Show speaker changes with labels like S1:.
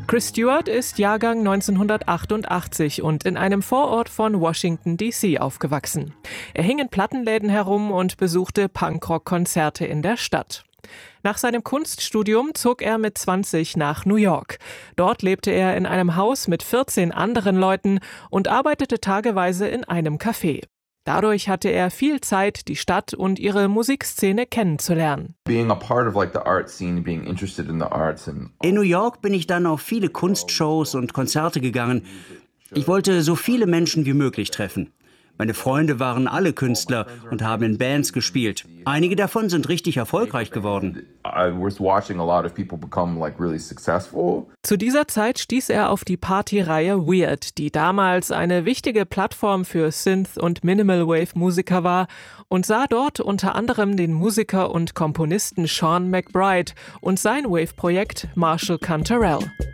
S1: Chris Stewart ist Jahrgang 1988 und in einem Vorort von Washington, D.C. aufgewachsen. Er hing in Plattenläden herum und besuchte Punkrock-Konzerte in der Stadt. Nach seinem Kunststudium zog er mit 20 nach New York. Dort lebte er in einem Haus mit 14 anderen Leuten und arbeitete tageweise in einem Café. Dadurch hatte er viel Zeit, die Stadt und ihre Musikszene kennenzulernen.
S2: In
S3: New York bin ich dann auf viele Kunstshows und Konzerte gegangen. Ich wollte so viele Menschen wie möglich treffen. Meine Freunde waren alle Künstler und haben in Bands gespielt. Einige davon sind richtig erfolgreich geworden.
S1: Zu dieser Zeit stieß er auf die Partyreihe Weird, die damals eine wichtige Plattform für Synth- und Minimal-Wave-Musiker war, und sah dort unter anderem den Musiker und Komponisten Sean McBride und sein Wave-Projekt Marshall Cantarell.